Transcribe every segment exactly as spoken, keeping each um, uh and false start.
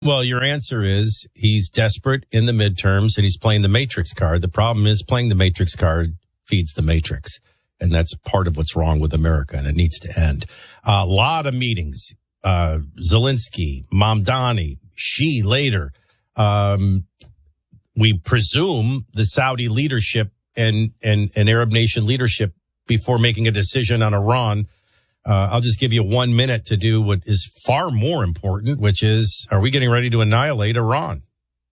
Well, your answer is he's desperate in the midterms and he's playing the Matrix card. The problem is playing the Matrix card feeds the Matrix. And that's part of what's wrong with America, and it needs to end. A lot of meetings. Uh, Zelensky, Mamdani, Xi later. Um, we presume the Saudi leadership and, and, and Arab nation leadership before making a decision on Iran. Uh, I'll just give you one minute to do what is far more important, which is, are we getting ready to annihilate Iran?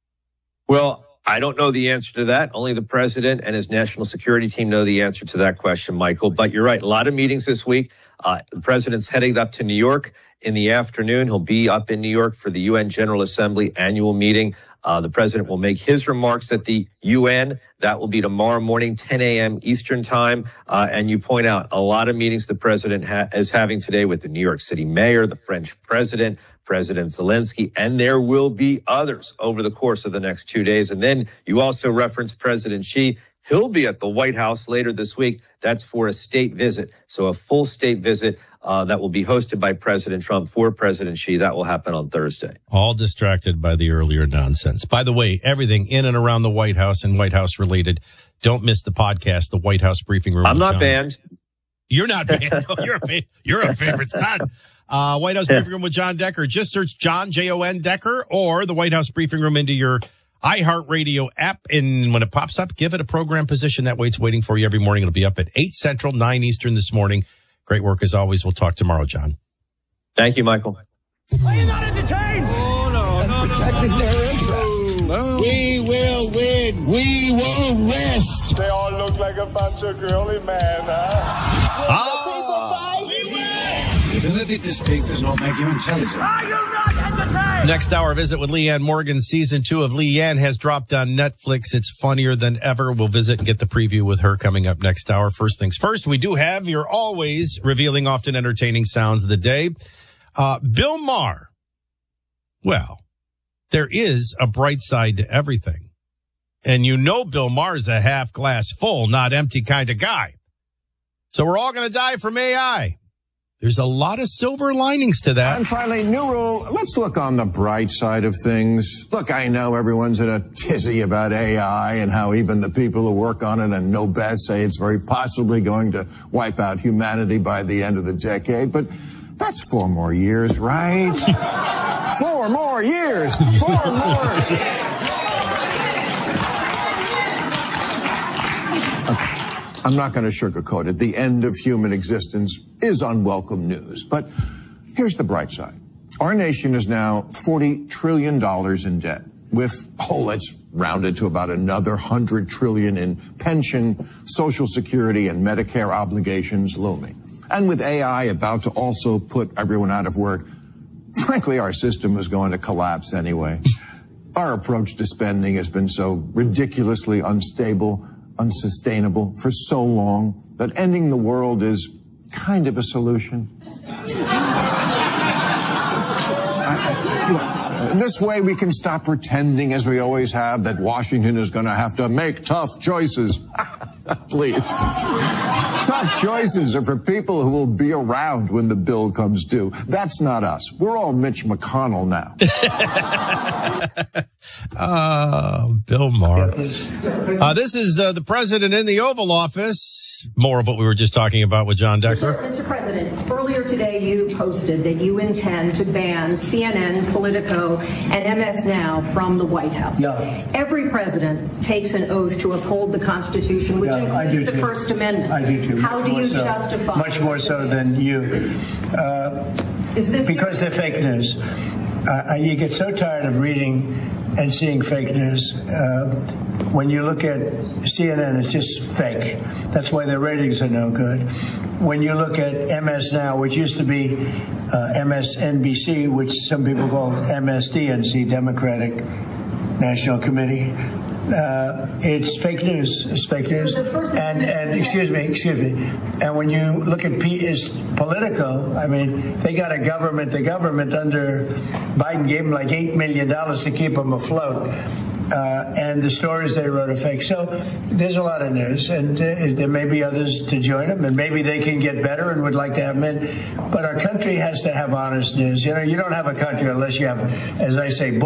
Well, I don't know the answer to that. Only the president and his national security team know the answer to that question, Michael. But you're right. A lot of meetings this week. Uh, the president's heading up to New York in the afternoon. He'll be up in New York for the U N General Assembly annual meeting. Uh, the president will make his remarks at the U N. That will be tomorrow morning, ten a.m. Eastern time. Uh, and you point out a lot of meetings the president ha- is having today with the New York City mayor, the French president, President Zelensky, and there will be others over the course of the next two days. And then you also referenced President Xi. He'll be at the White House later this week. That's for a state visit. So a full state visit uh, that will be hosted by President Trump for President Xi. That will happen on Thursday. All distracted by the earlier nonsense. By the way, everything in and around the White House and White House related. Don't miss the podcast, the White House Briefing Room. I'm not John. banned. You're not banned. No, you're, a fa- you're a favorite son. Uh, White House Briefing Room with John Decker. Just search John, J O N Decker, or the White House Briefing Room into your iHeartRadio app. And when it pops up, give it a program position. That way it's waiting for you every morning. It'll be up at eight Central, nine Eastern this morning. Great work as always. We'll talk tomorrow, John. Thank you, Michael. Are you not entertained? Oh, no, no, no. Protecting their interests. No. We will win. We will rest. They all look like a bunch of girly men, huh? Ah, we win. The ability to speak does not make you intelligent. Are you not entertained? Next hour visit with Leanne Morgan. Season two of Leanne has dropped on Netflix. It's funnier than ever. We'll visit and get the preview with her coming up next hour. First things first, we do have your always revealing, often entertaining sounds of the day. Uh, Bill Maher. Well, there is a bright side to everything. And you know Bill Maher's a half glass full, not empty kind of guy. So we're all going to die from A I. There's a lot of silver linings to that. And finally, new rule. Let's look on the bright side of things. Look, I know everyone's in a tizzy about A I and how even the people who work on it and know best say it's very possibly going to wipe out humanity by the end of the decade. But that's four more years, right? Four more years. Four more. I'm not going to sugarcoat it. The end of human existence is unwelcome news. But here's the bright side. Our nation is now forty trillion dollars in debt, with, oh, let's round it to about another one hundred trillion dollars in pension, Social Security, and Medicare obligations looming. And with A I about to also put everyone out of work, frankly, our system is going to collapse anyway. Our approach to spending has been so ridiculously unstable, unsustainable for so long that ending the world is kind of a solution. I, look, this way we can stop pretending, as we always have, that Washington is going to have to make tough choices. Please. Tough choices are for people who will be around when the bill comes due. That's not us. We're all Mitch McConnell now. Oh, Bill Maher. Uh, this is uh, the president in the Oval Office. More of what we were just talking about with John Decker. Mister President, earlier today you posted that you intend to ban C N N, Politico, and M S Now from the White House. Yeah. Every president takes an oath to uphold the Constitution, which Yeah, includes the too. First Amendment. I do too. How do More you so. justify? Much more so than you. Uh, Is this because they're fake news. Uh, you get so tired of reading and seeing fake news. Uh, when you look at C N N, it's just fake. That's why their ratings are no good. When you look at M S Now, which used to be uh, M S N B C, which some people call M S D N C, Democratic National Committee, uh, it's fake news. It's fake news. And, and excuse me, excuse me. And when you look at P is Politico, I mean, they got a government, the government under Biden gave them like eight million dollars to keep them afloat. Uh, and the stories they wrote are fake. So there's a lot of news, and uh, there may be others to join them, and maybe they can get better and would like to have them in. But our country has to have honest news. You know, you don't have a country unless you have, as I say,